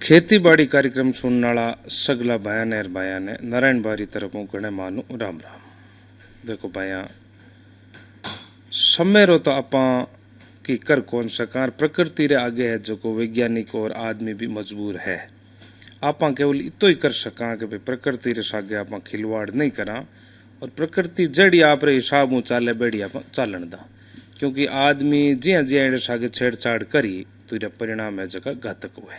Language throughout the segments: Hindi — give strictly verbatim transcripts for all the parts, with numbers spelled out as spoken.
खेती बाड़ी कार्यक्रम सुनने वाला सगला भाया ने भाया ने नारायण बारी तरफ गणे मानु राम राम। देखो भाया समय रो तो आपा की कर कौन सकार प्रकृति रे आगे है जो को वैज्ञानिक और आदमी भी मजबूर है। आपा केवल इतो ही कर सका कि भाई प्रकृति रे सागे आपा खिलवाड़ नहीं करा और प्रकृति जड़ी आप रे हिसाब चाले बेड़ी आप चालन दा, क्योंकि आदमी जिया जिया सागे छेड़छाड़ करी तो ये परिणाम है जगह घातक हुए।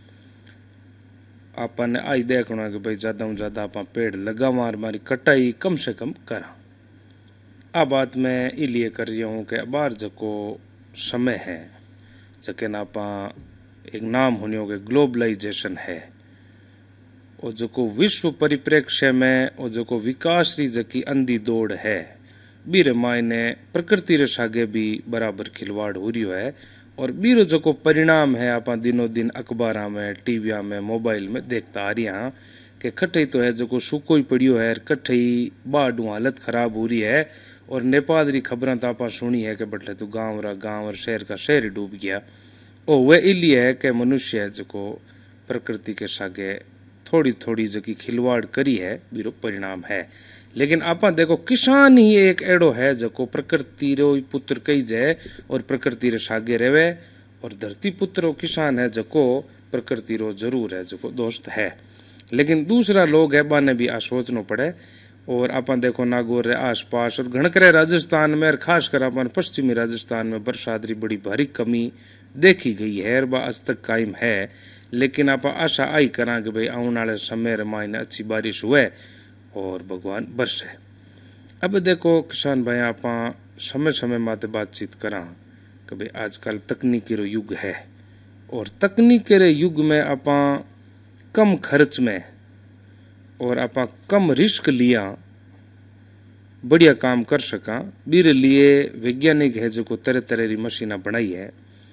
आपा ने आई देखना कि भाई ज्यादा ज्यादा आप पेड़ लगावा, हमारी कटाई कम से कम करा। आ बात मैं इसलिए कर रही हूँ कि बार जको समय है जके ना आप एक नाम होने हो ग्लोबलाइजेशन है और जो को विश्व परिप्रेक्ष्य में और जो को विकास री जकी अंधी दौड़ है बीरे मायने प्रकृति रे सागे भी बराबर खिलवाड़ हो रही है। और बीरो जो को परिणाम है आप दिनों दिन अखबार में टीविया में मोबाइल में देखता आ रही हाँ कि कठई तो है जो को सूको ही पड़ियो है, कठई बाढ़ हालत खराब हो रही है। और नेपाल री खबर तो आप सुनी है कि बटले तो गांव रा गांव और शहर का शहर डूब गया। और वह इसलिए है कि मनुष्य है जो को प्रकृति के सागे थोड़ी थोड़ी जकी खिलवाड़ करी है बीरो परिणाम है। लेकिन आप देखो किसान ही एक एड़ो है जो प्रकृति रो पुत्र कही जाए और प्रकृति रे सागे रेवे, और धरती पुत्र किसान है जो प्रकृति रो जरूर है जो दोस्त है। लेकिन दूसरा लोग है बाने भी आ सोचना पड़े। और आप देखो नागौर रे आस पास और घणकरे राजस्थान में और खासकर अपन पश्चिमी राजस्थान में बरसात री बड़ी भारी कमी देखी गई है और आज तक कायम है। लेकिन आप आशा आई करा कि भाई आने वाले समय मायने अच्छी बारिश हुए और भगवान बरसे। अब देखो किसान भाई आप समय समय माते बातचीत करा कि भाई आजकल तकनीकी रो युग है और तकनीकी रे युग में आप कम खर्च में और आप कम रिस्क लिया बढ़िया काम कर सका। बीरे लिए वैज्ञानिक है जो तरह तरह की मशीना बनाई है।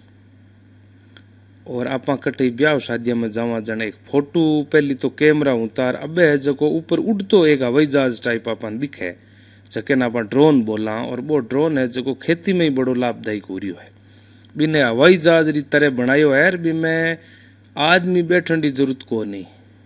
और आप कटे ब्याह शादियों में जावा जने एक फोटो पहली तो कैमरा उतार अब है जो ऊपर उड़तो एक हवाई जहाज टाइप अपन दिखे जके ना अपन ड्रोन बोला। और वो ड्रोन है जो खेती में ही बड़ो लाभदायक हो रही है। बिने हवाई जहाज री तरह बनायो है बी में आदमी बैठन की जरूरत को नहीं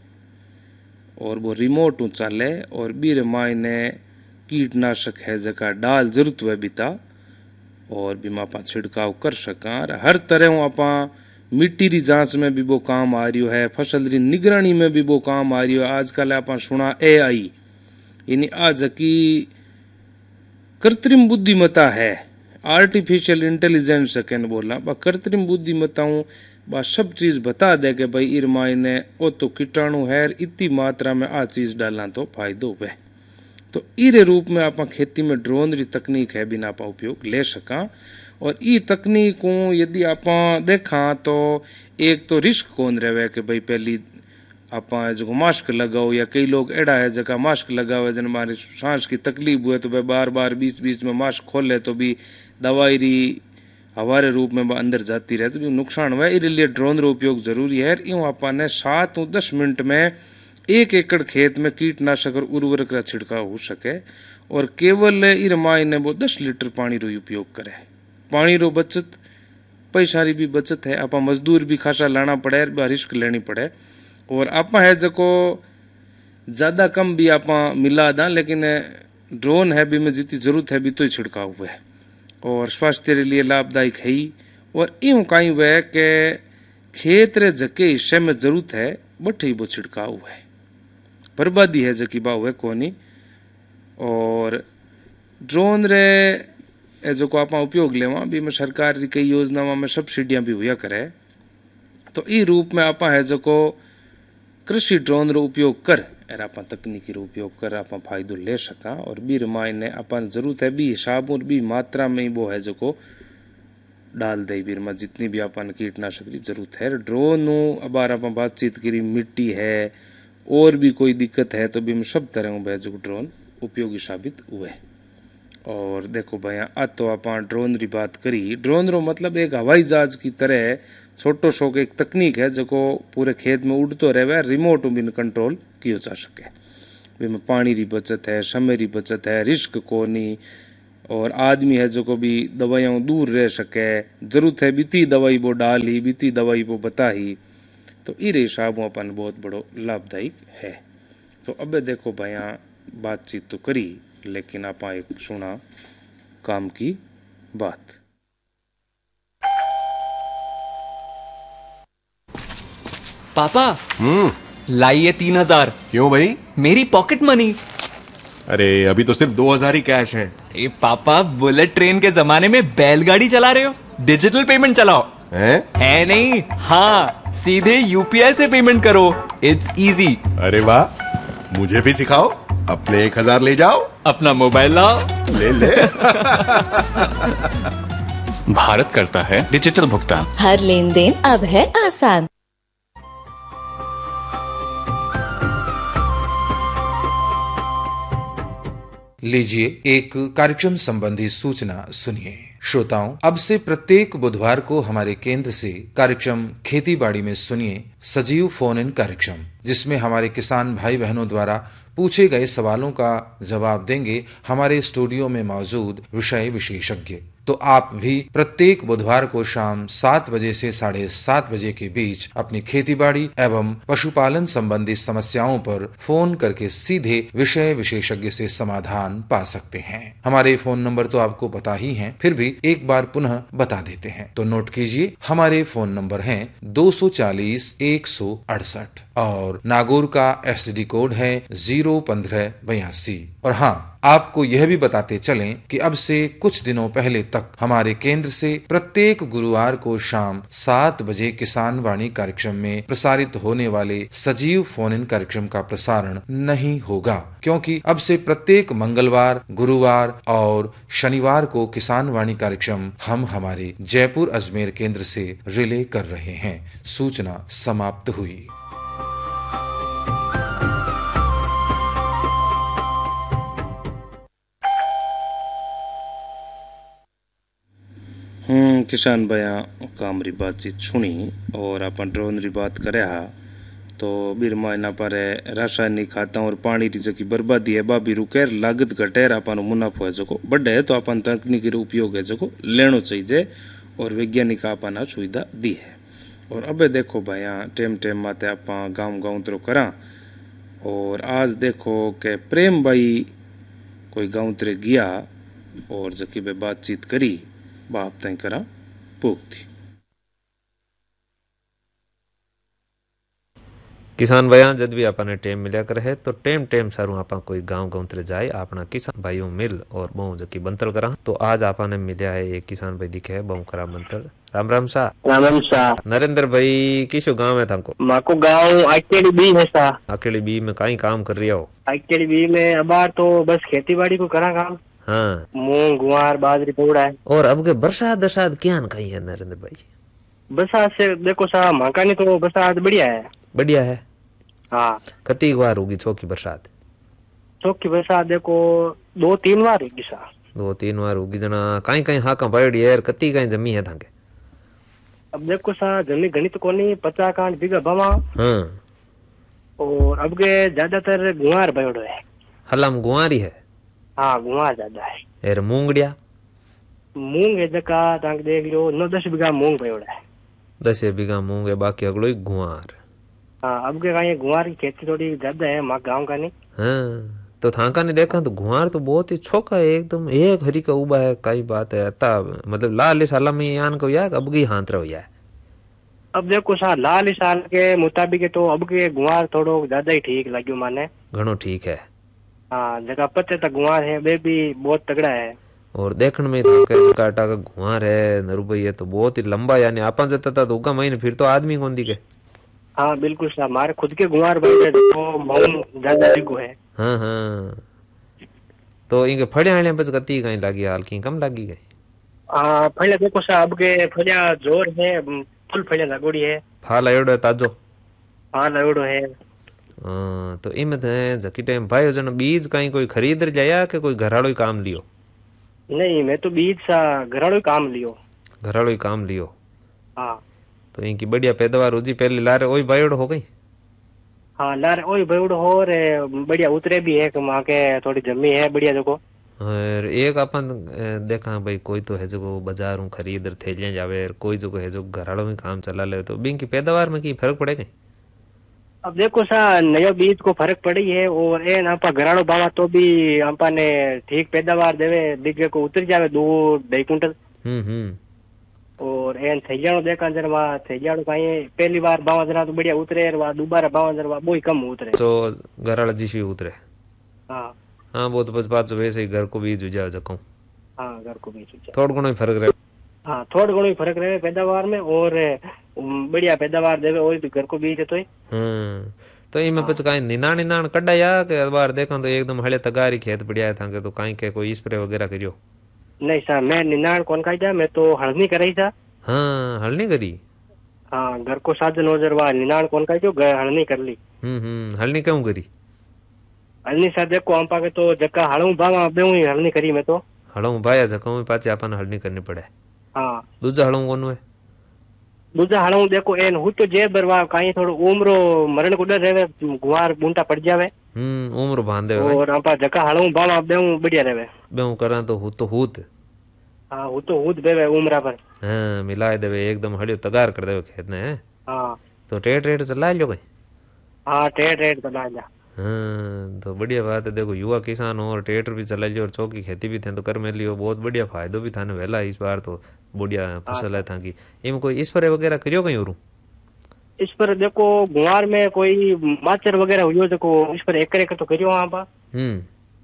और वो रिमोट चाले और बीरे मायने कीटनाशक है जका डाल जरूरत हुए बीता और बीमा आप छिड़काव कर सका। हर तरह आपा मिट्टी री जांच में भी वो काम आ रही है, फसल री निगरानी में भी वो काम आ रही है। आजकल आप सुना ए आई यानी आज की कृत्रिम बुद्धिमत्ता है, आर्टिफिशियल इंटेलिजेंस कहने बोला बा कृत्रिम बुद्धिमत्ताओं बा सब चीज बता दे के भाई इर मायने ओ तो कीटाणु है इतनी मात्रा में आ चीज डालना तो फायदो है। तो इरे रूप में आप खेती में ड्रोन री तकनीक है बिना आप उपयोग ले सका। और ई तकनीकों यदि आप देखा तो एक तो रिस्क कौन रहे कि भाई पहली आप जो मास्क लगाओ या कई लोग एड़ा है जगह मास्क लगावे जन हमारे सांस की तकलीफ हुए तो भाई बार बार बीच बीच में मास्क खोले तो भी दवाई री हमारे रूप में अंदर जाती रहे तो भी नुकसान हुआ। इसलिए ड्रोन रो उपयोग जरूरी है। यूँ आपने सात और दस मिनट में एक एकड़ खेत में कीटनाशक और उर्वरक का छिड़काव हो सके और केवल इर मायने वो दस लीटर पानी रो उपयोग करे। पानी रो बचत पैसा री भी बचत है। आप मजदूर भी खासा लाना पड़े रिस्क लेनी पड़े और आप है जको ज्यादा कम भी आप मिला दा लेकिन ड्रोन है भी में जितनी जरूरत है भी तो ही छिड़काव हुआ है और स्वास्थ्य के लिए लाभदायक है ही। और यूँ कहीं वह के खेत रे जके हिस्से में जरूरत है बट ही वो छिड़काव हुआ है, बर्बादी है जकी बा हुआ कोनी। और ड्रोन रे जो को आप उपयोग लेवा भी में सरकार की कई योजनाओं में सब्सिडियां भी हुआ करे। तो ई रूप में आप है जो को कृषि ड्रोन रो उपयोग कर और आप तकनीकी रो उपयोग कर आप फायदो ले सका। और बीर मायने अपन जरूरत है भी हिसाब और भी मात्रा में वो है जो को डाल दे बीर में जितनी भी अपन कीटनाशक की जरूरत है। ड्रोन अब आप बातचीत करी मिट्टी है और भी कोई दिक्कत है तो भी में सब तरह भाई जो ड्रोन उपयोगी साबित हुए। और देखो भाई आज तो आप ड्रोन री बात करी। ड्रोन रो मतलब एक हवाई जहाज की तरह छोटो सो एक तकनीक है जो को पूरे खेत में उड़तो रहे, रिमोट बिन कंट्रोल किया जा सके। में पानी री बचत है, समय री बचत है, रिस्क को नहीं और आदमी है जो को भी दवाइयों दूर रह सके। जरूरत है बीती दवाई वो डाल ही बीती दवाई वो बता ही तो इरे हिसाब अपन बहुत बड़ो लाभदायक है। तो अब देखो भाई बातचीत तो करी, लेकिन आप एक सुना काम की बात। पापा हम्म लाइए तीन हजार। क्यों भाई? मेरी पॉकेट मनी। अरे अभी तो सिर्फ दो हजार ही कैश है। ए पापा, बुलेट ट्रेन के जमाने में बैलगाड़ी चला रहे हो? डिजिटल पेमेंट चलाओ। हैं? है नहीं, हाँ सीधे यूपीआई से पेमेंट करो, इट्स इजी। अरे वाह, मुझे भी सिखाओ। अपने एक हजार ले जाओ, अपना मोबाइल लाओ, ले ले। भारत करता है डिजिटल भुगतान। हर लेन देन अब है आसान। लीजिए एक कार्यक्रम संबंधी सूचना सुनिए। श्रोताओं, अब से प्रत्येक बुधवार को हमारे केंद्र से कार्यक्रम खेती बाड़ी में सुनिए सजीव फोन इन कार्यक्रम, जिसमें हमारे किसान भाई बहनों द्वारा पूछे गए सवालों का जवाब देंगे हमारे स्टूडियो में मौजूद विषय विशेषज्ञ। तो आप भी प्रत्येक बुधवार को शाम सात बजे से साढ़े सात बजे के बीच अपनी खेतीबाड़ी एवं पशुपालन संबंधी समस्याओं पर फोन करके सीधे विषय विशेषज्ञ से समाधान पा सकते हैं। हमारे फोन नंबर तो आपको पता ही हैं, फिर भी एक बार पुनः बता देते हैं। तो नोट कीजिए, हमारे फोन नंबर हैं दो सौ चालीस एक सौ अड़सठ और नागौर का एसटीडी कोड है जीरो पंद्रह बयासी। और हाँ, आपको यह भी बताते चलें कि अब से कुछ दिनों पहले तक हमारे केंद्र से प्रत्येक गुरुवार को शाम सात बजे किसान वाणी कार्यक्रम में प्रसारित होने वाले सजीव फोन इन कार्यक्रम का प्रसारण नहीं होगा, क्योंकि अब से प्रत्येक मंगलवार, गुरुवार और शनिवार को किसान वाणी कार्यक्रम हम हमारे जयपुर अजमेर केंद्र से रिले कर रहे हैं। सूचना समाप्त हुई। हम्म किसान भैया कामरी बातचीत सुनी और अपन ड्रोन री बात करया तो बीरमा इना पर रासायनिक खातों और पानी की जकी बर्बादी है बा भी रुके, लागत घटे, अपन मुनाफो है जो बढ़े है, तो अपन तकनीकी उपयोग है जो लेनो चाहिए और वैज्ञानिक अपन सुविधा दी है। और अब देखो भैया टेम टेम माते आप गाँव गाँव तो करा, और आज देखो के प्रेम भाई कोई गाँव तरे गया और जकी बे बातचीत करी बाप तय करा पोगती। किसान भाइयों, जब भी आपने टेम मिला कर है तो टेम टेम सारू आपा कोई गांव गांव तरे जाए अपना किसान भाइयों मिल और बहु जकी बंतल करा। तो आज आपने मिला है एक किसान भाई दिखे है बहु करा बंतल। राम राम सा। राम राम सा। नरेंद्र भाई किसो गांव है थाको? माको गांव अकेली बी है सा। अकेली बी में कई काम कर रही हो? अकेली बी में अबार तो बस खेती बाड़ी को करा काम। हाँ, मूंग गुआर बाजरी पौड़ा है। और अब के बरसात बरसात क्या कही है नरेंद्र भाई? बरसात से देखो सा मकानी तो बरसात बढ़िया है। बढ़िया है। हाँ, कती बार होगी चौकी बरसात? चौकी बरसात देखो दो तीन बार होगी सा। दो तीन बार होगी जना। कहीं कहीं हाका पड़ी है, कती कहीं जमी है थाके? अब देखो सा जमी घनी तो कोनी, पचास कांड बीघा बवा। हाँ, और अब के ज्यादातर गुआर बयोड़ो है। हलाम गुआरी है? हाँ, गुआर ज्यादा है। एर मूंगड़िया? मूंग है जका तांक देख लो नौ दस बीघा मूंग बयोड़ा है। दस बीघा मूंग है, बाकी अगलो ही गुआर। हाँ, अब के कहीं गुआर की खेती थोड़ी ज्यादा है माँ गाँव का नहीं। हाँ, तो थाका ने देखा तो गुआर तो बहुत ही छोका है, एकदम एक हरी का उबा है। कई बात है अता मतलब लाल साल में यान को यार अब की हाथ रहो यार। अब देखो सा लाल साल के मुताबिक तो अब के गुआर थोड़ो ज्यादा ही ठीक लग्यो माने। घणो ठीक है। हाँ, जगह पच्चीस तक गुआर है, वे भी बहुत तगड़ा है। और देखने में तो काटा का गुआर है नरुबई है तो बहुत ही लंबा, यानी आपन जता था तो उगा महीने फिर तो आदमी कौन दिखे। हाँ बिल्कुल सा, हमारे खुद के गुआर बैठे तो माउन ज्यादा बिगो है। हाँ हाँ, तो इनके फड़े आने बस गति कहीं लगी हाल की कम लगी गई। हाँ, फड़िया देखो सा अब के फड़िया जोर है, फुल फड़िया लगोड़ी है। फाल आयोडो ताजो? फाल आयोडो है। हाँ, तो इम जकी टाइम भाई जन बीज कहीं कोई खरीद जाया कि कोई घराड़ो ही काम लियो? नहीं, मैं तो बीज सा घराड़ो ही काम लियो। घराड़ो ही काम लियो? हाँ, तो इनकी बढ़िया पैदावार हो जी पहले लारे ओई बायोड़ो हो गई? हाँ, लारे ओई बायोड़ो हो रे, बढ़िया उतरे भी है, माँ के थोड़ी जमी है बढ़िया देखो। और एक अपन अ, देखा भाई कोई तो है जो बाजार हूँ खरीद थैलियां जावे और कोई जो है जो घर वालों में काम चला ले तो बिन की पैदावार में की फर्क पड़ेगा? अब देखो सा नयो बीज को फर्क पड़ी है और एन आपा घराड़ो बावा तो भी आपा ने ठीक पैदावार देवे बीघे को उतर जावे दो ढाई कुंटल। हम्म हम्म और एन थैलियानो देखा जरा वहाँ थैलियानो कहीं पहली बार बावा जरा तो बढ़िया उतरे और वहाँ दोबारा बावा जरा वो ही कम उतरे तो घर वाला जी उतरे। हाँ हाँ वो तो बस बात तो वैसे ही घर को बीज उजा जकूँ हाँ घर को बीज उजा थोड़ा घणो ही फर्क रहे। हाँ थोड़ा घणो ही फर्क रहे पैदावार में और उम, बढ़िया पैदावार देवे और भी घर को बीज है तो ही। हम्म तो इनमें पछ कहीं निनाण निनाण कढ़ाया के बार देखा तो एकदम हले तगारी खेत बढ़िया था के तो कहीं के कोई स्प्रे वगैरह करियो? नहीं सर मैं निनाण कौन खाई था मैं तो हल्दी कराई था। हाँ हल्दी करी। हाँ घर को साधन हो जरवा निनाण कौन खाई जो हल्दी कर ली। हम्म हम्म हल्दी क्यों करी? हल्दी साथ देखो हम पाके तो जक्का हड़ू बावा बेऊ ही हल्दी करी मैं तो हड़ू भाया जका पाचे अपन हल्दी करनी पड़े। हाँ दूजा हड़ू कोन है? दूजा हड़ू देखो एन हु तो जे बरवा कहीं थोड़ो उम्र मरण को डर रहे गुवार बूंटा पड़ जावे। हम्म उम्र बांधे और हम पा जक्का हड़ू बावा बेऊ बढ़िया रहे बेऊ करा तो हु तो हुत। हाँ हु तो हुत बेवे उम्र पर। हाँ मिलाए देवे एकदम हड़ियो तगार कर देवे खेत ने। हाँ तो टेट रेट चला लो कहीं? हाँ टेट रेट चला जा। हाँ तो बढ़िया बात है देखो युवा किसान हो और ट्रैक्टर भी चला लियो और चौकी खेती भी थे तो कर में लियो बहुत बढ़िया फायदो भी था ने वेला इस बार तो बढ़िया फसल है था की इम कोई स्प्रे वगैरह करियो कहीं और? इस पर देखो गुआर में कोई माचर वगैरह हुई देखो इस पर एक एक तो करियो वहाँ पर। हम्म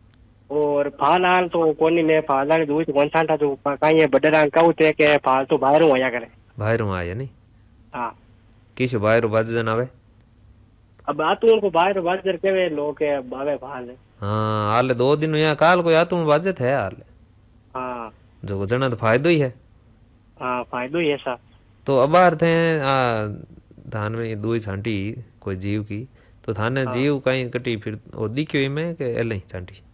और फाल आल तो कोनी में फाल आल दूध कौन सा था तो कहीं ये बड़े कहू थे के फाल तो बाहर होया करे बाहर आया नहीं। हाँ किस बाहर बाजन आवे अब आतू को बाहर बाजर के लोग के बावे फाल है। हाँ हाल दो दिन यहाँ काल को आतू बाजे थे हाल। हाँ जो जना तो फायदो ही है। हाँ फायदो ही ऐसा तो अबार थे आ धान में दो ही छांटी कोई जीव की तो थाने हाँ। जीव कहीं कटी फिर वो दिखियो में के एले ही छांटी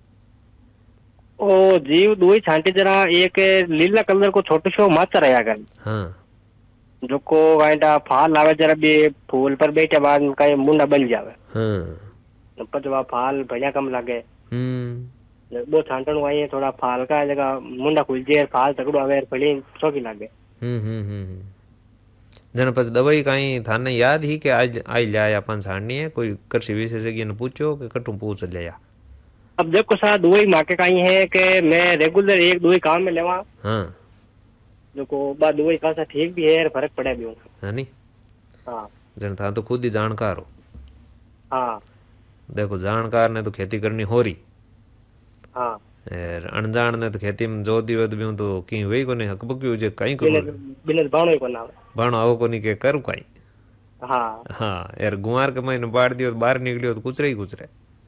ओ जीव दो ही छांटी जरा एक लीला कलर को छोटो सो माचा रहा कर। हाँ जो को गाइडा फाल आवे जरा भी फूल पर बैठे बाद कहीं मुंडा बन जावे। हाँ पचवा फाल बढ़िया कम लगे। हम्म दो छांटन आई थोड़ा फाल का जगह मुंडा खुल जाए फाल तकड़ो आवे फली चौकी लागे। हम्म हम्म हम्म जन पछ दवाई कहीं थाने याद ही के आज आई लाए अपन छाड़नी है कोई कृषि विशेषज्ञ ने पूछो कि कटू पूछ लिया? अब देखो साथ दो ही माके कहीं है कि मैं रेगुलर एक दो ही काम में लेवा। हाँ जो को बाद दो ही का सा ठीक भी है फर्क पड़े भी है नहीं। हाँ जन था तो खुद ही जानकार हो। हाँ देखो जानकार ने तो खेती करनी हो रही हाँ और अनजान ने तो खेती में जो दी वद भी तो की वही को नहीं हक बक्की जे कहीं करो बिना बाणो ही को ना बाण आओ को नहीं के करू कहीं। हाँ हाँ यार गुआर के महीने बाढ़ दियो तो बाहर निकलियो तो कुचरे ही कुचरे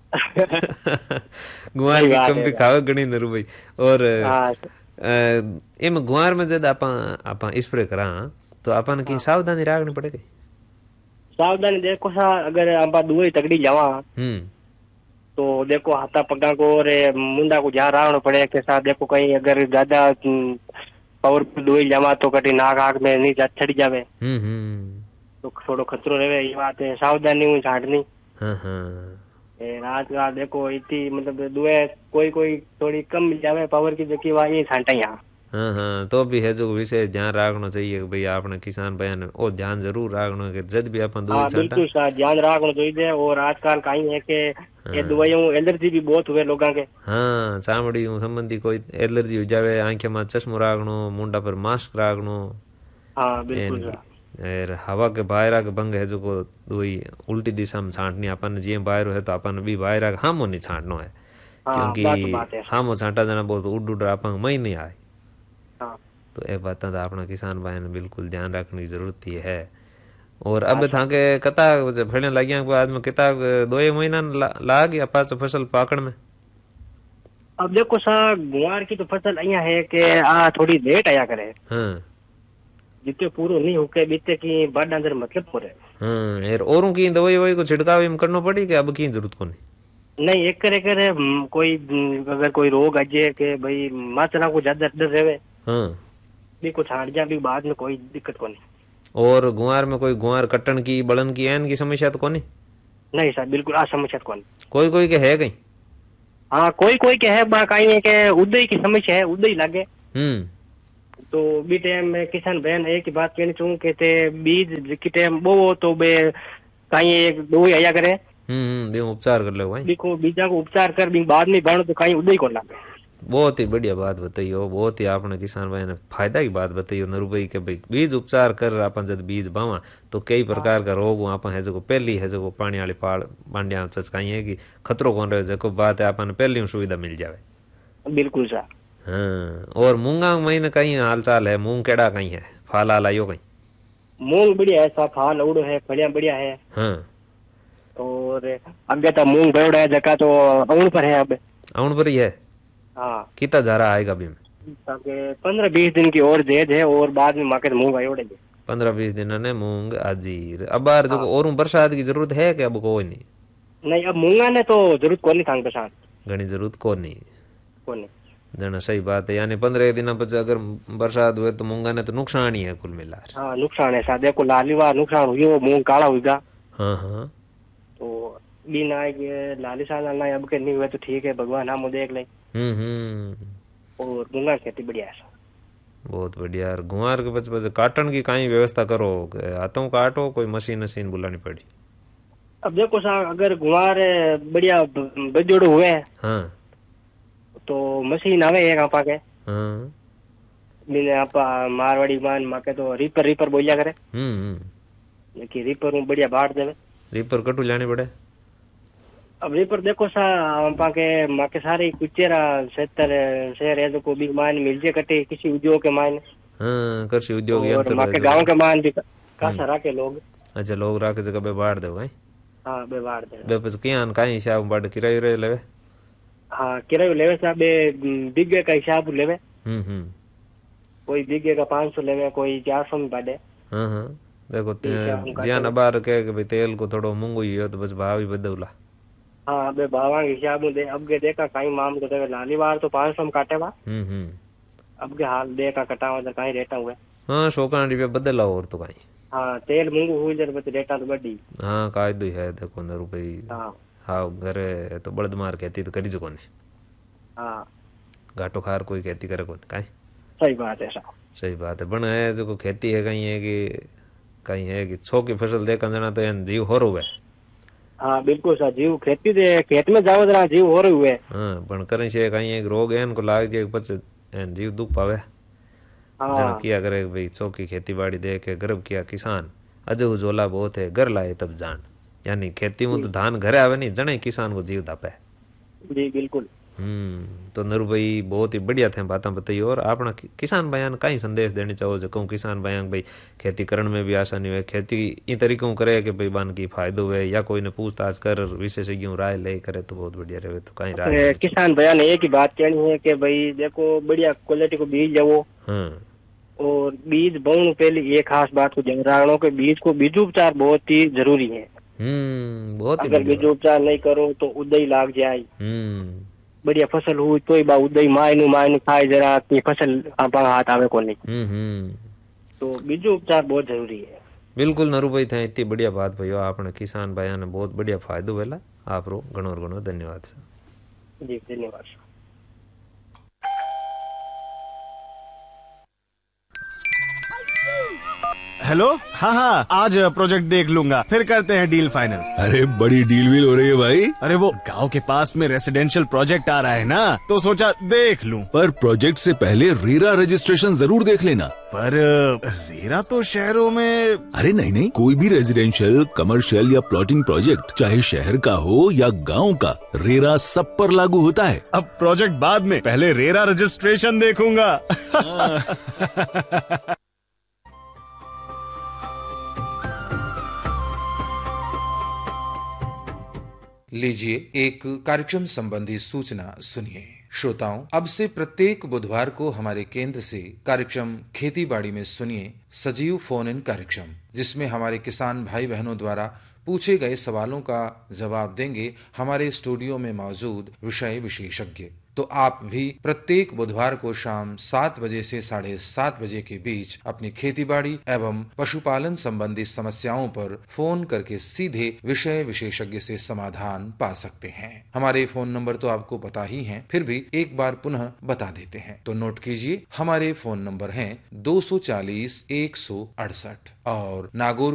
गुआर की कम भी खावे गणी नरू भाई और एम गुआर में जब आप आप स्प्रे करा तो अपन की सावधानी रखनी पड़ेगी। सावधानी देखो सा अगर आप दो ही तगड़ी जावा हम्म तो देखो हाथा पगा को और मुंडा को ध्यान रखना पड़े के साथ देखो कहीं अगर ज्यादा पावरफुल दो ही जावा तो कटी नाक आग में नहीं चढ़ जावे। हम्म हम्म तो थोड़ो खतरो रहे ये बात है सावधानी हुई छाटनी। हाँ हाँ रात का देखो इतनी मतलब दुए कोई कोई थोड़ी कम मिल जावे पावर की जबकि वहाँ ये छांटा यहाँ। हाँ हाँ तो भी है जो विशेष ध्यान रखना चाहिए कि भाई आपने किसान भाई ने वो ध्यान जरूर रखना कि जब भी अपन हाँ बिल्कुल सर ध्यान रखना चाहिए। और आजकल कहीं है कि ये दवाइयों एलर्जी भी बहुत हुए लोगों के। हाँ चामड़ी संबंधी कोई एलर्जी हो जावे आंखें में चश्मो रखनो मुंडा पर मास्क रखनो। हाँ बिल्कुल और हवा के बाहर के भंग है जो को दवाई उल्टी दिशा में छांटनी अपन जी बाहर है तो अपन भी बाहर हामो नहीं छांटनो है क्योंकि हामो छांटा जाना बहुत उड़ उड़ अपन मई नहीं आए। तो ये बात तो अपना किसान भाई ने बिल्कुल ध्यान रखने की जरूरत ही है। और अब था के कता फड़ने लगिया बाद में किता दो ही महीना लाग या पांच फसल पाकड़ में? अब देखो सा गुआर की तो फसल अहिया है कि आ थोड़ी लेट आया करे। हाँ जितने पूरो नहीं होके बीते की बाद अंदर मतलब हो रहे। हाँ यार औरों की दवाई वही को छिड़काव में करना पड़ी कि अब की जरूरत को नहीं? नहीं एक करे करे कोई अगर कोई रोग अजे के भाई माचरा को ज्यादा डर रहे हाँ भी कुछ हार जा भी बाद में कोई दिक्कत को नहीं। और गुआर में कोई गुआर कटन की बड़न की एन की समस्या तो को नहीं? नहीं सर बिल्कुल आ समस्या को नहीं। कोई कोई के है कहीं? हाँ कोई कोई के है बा कहीं है के उदय की समस्या है, उदय लागे। हम्म तो बी टाइम में किसान बहन एक ही बात कहनी चाहूँ के ते बीज की टाइम बो तो बे कहीं एक दो ही आया करे। हम्म बे उपचार कर लो भाई, देखो बीजा को उपचार कर भी बाद में बन तो कहीं उदय को लागे। बहुत ही बढ़िया बात बताई हो, बहुत ही आपने किसान भाई ने फायदा की बात बताई हो नरू भाई के भाई बीज उपचार कर अपन जब बीज बावा तो कई प्रकार का रोग आपन है जो पहली है जो पानी वाली पाड़ बांडिया तो कहीं है कि खतरो कौन रहे जो बात है अपन पहली सुविधा मिल जावे। बिल्कुल सर। हाँ और मूंगा महीने कहीं हाल चाल है, मूंग केड़ा कहीं है, फाल आला यो कहीं? मूंग बढ़िया है साहब, फाल उड़ो है, फलिया बढ़िया है। हाँ और अगे तो मूंग बेवड़ा है जका तो अउन पर है अब। अउन पर ही है। हाँ कितना जा रहा आएगा अभी में? पंद्रह बीस दिन की और जेज है और बाद में मार्केट मूंग आयोड़े। पंद्रह बीस दिन ने मूंग आजीर अब बार जो और बरसात की जरूरत है कि अब कोई नहीं? नहीं अब मूंगा ने तो जरूरत को नहीं थांग बरसात घनी जरूरत को नहीं को नहीं जना सही बात है। यानी पंद्रह दिन पच अगर बरसात हुए तो मूंगा ने तो नुकसान ही है कुल मिला। हाँ नुकसान है साहब, देखो लालीवा नुकसान हुई मूंग काला हुआ। हाँ हाँ तो बिना लाली साल अब के नहीं हुए तो ठीक है, भगवान हम देख ले। हम्म हम्म और मूंगा खेती बढ़िया है। बहुत बढ़िया यार। गुआर के बच बच काटन की कहीं व्यवस्था करो, हाथों काटो कोई मशीन मशीन बुलानी पड़ी? अब देखो साहब अगर गुआर बढ़िया बजोड़ हुए हैं हाँ तो मशीन आवे एक आपा के। हाँ मैंने आपा मारवाड़ी मान माके तो रीपर रीपर बोलिया करे। हम्म कि रीपर में बढ़िया बांट देवे। रीपर कटू लाने पड़े? अब रीपर देखो सा आपा के माके सारे कुचेरा सत्तर शहर है जो को भी मान मिल जे कटे किसी उद्योग के मान। हाँ कृषि उद्योग और यंत्र माके गांव के मान भी कासा राके लोग। अच्छा लोग राके जगह पे बाढ़ दे भाई? हाँ बे बाढ़ दे बे पछ कियान काई हिसाब बाढ़ किरायो रे लेवे? हाँ किरायो लेवे साहब बे बिगे का हिसाब लेवे। हम्म हम्म कोई बिगे का पाँच सौ लेवे, कोई चार सौ में बाढ़े। हाँ हाँ देखो ज्यान अबार कहे कि भाई तेल को थोड़ो महंगो ही हो तो बस भाव ही बदौला। हाँ बे भावा के हिसाब में दे अब के देखा कहीं माम को देवे लाली बार तो पाँच सौ में काटे बा। हम्म हम्म अब के हाल देखा कटावा तो कहीं रेटा हुए। हाँ सौका रुपया बदला और तो कहीं। हाँ तेल महंगो हुई जर बस रेटा तो बढ़ी। हाँ कायदो ही है देखो न रुपये। हाँ हाँ घरे तो बड़द मार खेती तो करी जो कोने। हाँ घाटो खार कोई खेती करे कोने काई। सही बात है साहब। सही बात है। बन है जो खेती है कहीं है कि कहीं है कि छो की फसल देखा जाना तो यान जीव हो रहा है। हाँ बिल्कुल सर जीव खेती दे खेत में जाओ जरा जीव हो रहे हुए। हाँ पण करें से कहीं एक रोग है इनको लाग जाए पच जीव दुख पावे। हाँ जन किया करे भाई चौकी खेती बाड़ी दे के गर्व किया किसान अज उजोला बहुत है घर लाए तब जान। यानी खेती में तो धान घरे आवे नहीं जने किसान को जीव दापे। जी बिल्कुल। हम्म तो नरू भाई बहुत ही बढ़िया थे बातें बताई। और अपना किसान भाई कई संदेश देने चाहो जो कहूँ किसान भाई भाई खेती करण में भी आसानी हुए, खेती इन तरीकों करे कि भाई बान की फायदो हुए या कोई ने पूछताछ कर विशेषज्ञों राय ले करे तो बहुत बढ़िया रहे। तो कहीं राय किसान भैया ने एक ही बात कहनी है कि भाई देखो बढ़िया क्वालिटी को बीज जाओ। हाँ और बीज बोने पहले एक खास बात को ध्यान रखना कि बीज को बीजोपचार बहुत ही जरूरी है। हम्म बहुत अगर बीजोपचार नहीं करो तो उदय लाग जाए। हम्म बढ़िया फसल हुई तो बा उदय मायनु मायनु खाए जरा की फसल आप हाथ आवे को नहीं। हम्म तो बीजोपचार बहुत जरूरी है। बिल्कुल नरू भाई थे इतनी बढ़िया बात भाई आपने किसान भाई ने बहुत बढ़िया फायदो वेला आप रो घणो घणो धन्यवाद सर। जी धन्यवाद सर। हेलो हाँ हाँ आज प्रोजेक्ट देख लूंगा फिर करते हैं डील फाइनल। अरे बड़ी डील व्हील हो रही है भाई। अरे वो गांव के पास में रेसिडेंशियल प्रोजेक्ट आ रहा है ना तो सोचा देख लूं। पर प्रोजेक्ट से पहले रेरा रजिस्ट्रेशन जरूर देख लेना। पर रेरा तो शहरों में। अरे नहीं नहीं कोई भी रेजिडेंशियल कमर्शियल या प्लॉटिंग प्रोजेक्ट चाहे शहर का हो या गांव का रेरा सब पर लागू होता है। अब प्रोजेक्ट बाद में पहले रेरा रजिस्ट्रेशन देखूंगा। लीजिए एक कार्यक्रम संबंधी सूचना सुनिए। श्रोताओं अब से प्रत्येक बुधवार को हमारे केंद्र से कार्यक्रम खेती बाड़ी में सुनिए सजीव फोन इन कार्यक्रम, जिसमें हमारे किसान भाई बहनों द्वारा पूछे गए सवालों का जवाब देंगे हमारे स्टूडियो में मौजूद विषय विशेषज्ञ। तो आप भी प्रत्येक बुधवार को शाम सात बजे से साढ़े सात बजे के बीच अपनी खेतीबाड़ी एवं पशुपालन संबंधी समस्याओं पर फोन करके सीधे विषय विशेषज्ञ से समाधान पा सकते हैं। हमारे फोन नंबर तो आपको पता ही हैं, फिर भी एक बार पुनः बता देते हैं। तो नोट कीजिए, हमारे फोन नंबर हैं दो सौ चालीस एक सौ अड़सठ और नागौर